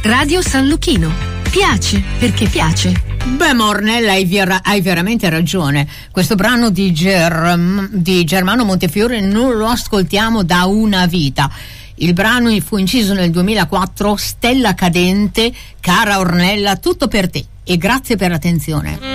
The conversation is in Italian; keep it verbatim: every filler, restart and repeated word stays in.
Radio San Luchino. Piace perché piace. Beh, Ornella, hai, ver- hai veramente ragione. Questo brano di, Ger- di Germano Montefiore non lo ascoltiamo da una vita. Il brano fu inciso nel duemilaquattro. Stella cadente, cara Ornella, tutto per te e grazie per l'attenzione.